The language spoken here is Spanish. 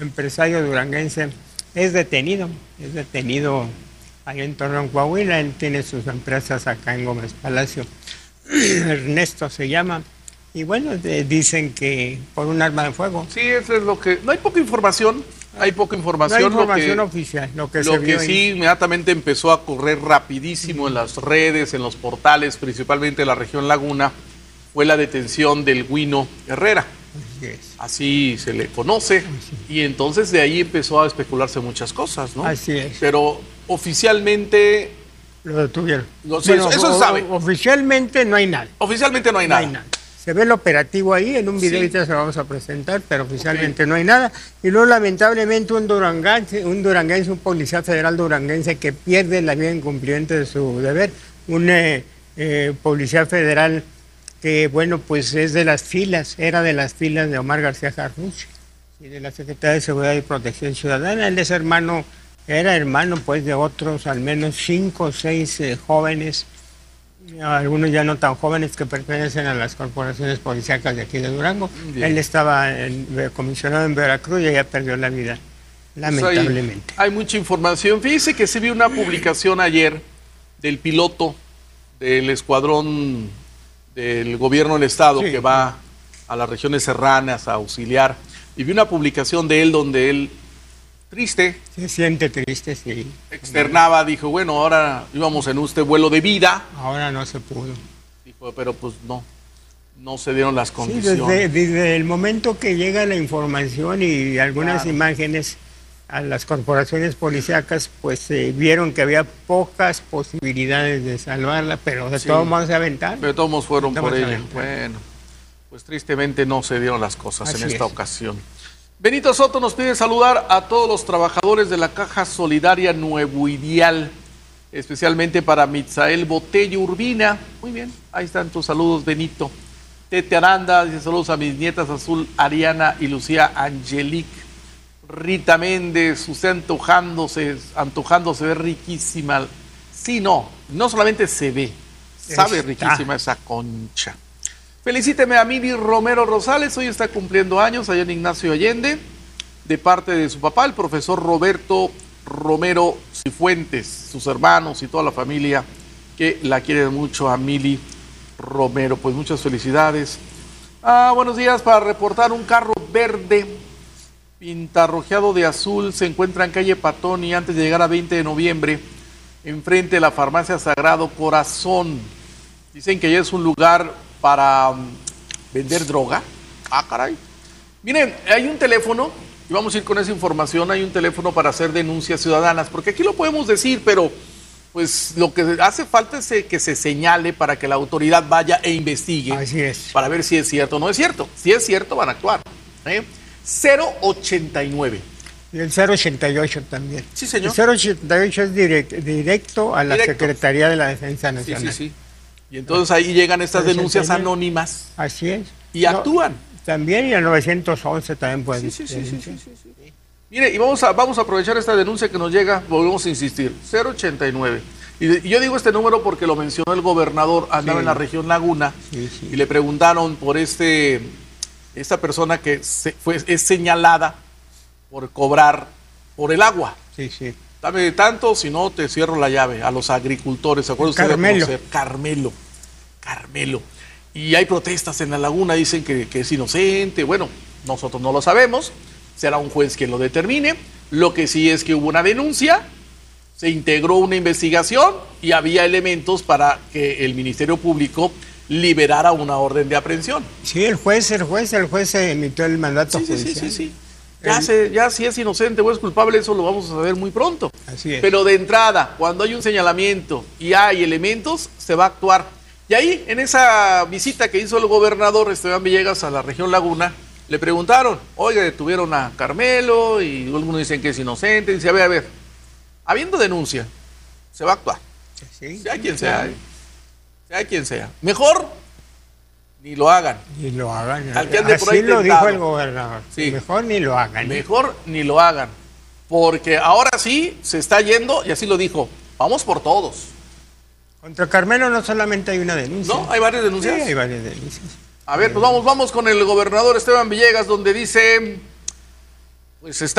empresario duranguense, es detenido ahí en Torreón, Coahuila. Él tiene sus empresas acá en Gómez Palacio. Ernesto se llama. Y bueno, dicen que por un arma de fuego. Sí, eso es lo que... No hay poca información. Hay poca información. No hay información oficial. Lo que sí inmediatamente empezó a correr rapidísimo en las redes, en los portales, principalmente en la región Laguna, fue la detención del Güino Herrera. Así se le conoce. Y entonces de ahí empezó a especularse muchas cosas, ¿no? Así es. Pero oficialmente... Lo detuvieron. Bueno, eso se sabe. Oficialmente no hay nada. Oficialmente no hay nada. Se ve el operativo ahí, en un video ahorita se lo vamos a presentar, pero oficialmente no hay nada. Y luego, lamentablemente, un policía federal duranguense que pierde la vida en cumplimiento de su deber. Un policía federal que, bueno, pues era de las filas de Omar García Harfuch y de la Secretaría de Seguridad y Protección Ciudadana. Él era hermano, pues, de otros, al menos 5 o 6 jóvenes, algunos ya no tan jóvenes, que pertenecen a las corporaciones policíacas de aquí de Durango. Bien. Él estaba comisionado en Veracruz y ya perdió la vida, lamentablemente. Pues hay mucha información. Fíjese que se vio una publicación ayer del piloto del escuadrón del gobierno del estado que va a las regiones serranas a auxiliar, y vi una publicación de él donde él, triste, se siente triste, sí, externaba, dijo, bueno, ahora íbamos en este vuelo de vida, ahora no se pudo, dijo, pero pues no se dieron las condiciones. Sí, desde el momento que llega la información y algunas imágenes a las corporaciones policíacas, pues vieron que había pocas posibilidades de salvarla, pero de todos modos se aventaron. Pero todos modos fueron por ella. Bueno, pues tristemente no se dieron las cosas en esta ocasión. Benito Soto nos pide saludar a todos los trabajadores de la Caja Solidaria Nuevo Ideal, especialmente para Mitzael Botello Urbina. Muy bien, ahí están tus saludos, Benito. Tete Aranda dice saludos a mis nietas Azul, Ariana y Lucía Angelique. Rita Méndez, usted antojándose, ve riquísima. Sí, no solamente se ve, sabe riquísima esa concha. Felicíteme a Mili Romero Rosales, hoy está cumpliendo años allá en Ignacio Allende, de parte de su papá, el profesor Roberto Romero Cifuentes, sus hermanos y toda la familia que la quieren mucho a Mili Romero. Pues muchas felicidades. Buenos días, para reportar un carro verde pintarrojeado de azul se encuentra en calle Patón y antes de llegar a 20 de noviembre, enfrente de la farmacia Sagrado Corazón. Dicen que ya es un lugar para vender droga. Caray. Miren, hay un teléfono, y vamos a ir con esa información, hay un teléfono para hacer denuncias ciudadanas, porque aquí lo podemos decir, pero pues lo que hace falta es que se señale para que la autoridad vaya e investigue. Así es. Para ver si es cierto o no es cierto. Si es cierto, van a actuar. 089. Y el 088 también. Sí, señor. El 088 es directo a la Secretaría de la Defensa Nacional. Sí. Y entonces ahí llegan estas denuncias anónimas. Así es. Y actúan. También, y el 911 también puede. Sí. Mire, y vamos a aprovechar esta denuncia que nos llega, volvemos a insistir, 089. Y yo digo este número porque lo mencionó el gobernador, andaba en la región Laguna, y le preguntaron por esta persona que es señalada por cobrar por el agua. Sí. Dame tanto, si no te cierro la llave. A los agricultores, ¿se acuerdan ustedes de conocer? Carmelo. Y hay protestas en la Laguna, dicen que es inocente. Bueno, nosotros no lo sabemos, será un juez quien lo determine. Lo que sí es que hubo una denuncia, se integró una investigación y había elementos para que el Ministerio Público liberara una orden de aprehensión. Sí, el juez emitió el mandato judicial. Sí. Ya si es inocente o es culpable, eso lo vamos a saber muy pronto. Así es. Pero de entrada, cuando hay un señalamiento y hay elementos, se va a actuar. Y ahí, en esa visita que hizo el gobernador Esteban Villegas a la región Laguna, le preguntaron, oiga, detuvieron a Carmelo, y algunos dicen que es inocente. Dice, a ver, habiendo denuncia, se va a actuar. Sí, sea quien sea. Sea quien sea. Mejor ni lo hagan. Al que ande por ahí así lo dijo el gobernador. Sí. Mejor ni lo hagan. Mejor ni lo hagan. Porque ahora sí se está yendo, y así lo dijo, vamos por todos. Contra Carmelo no solamente hay una denuncia. ¿No? ¿Hay varias denuncias? Sí, hay varias denuncias. A ver, pues vamos con el gobernador Esteban Villegas, donde dice, Pues está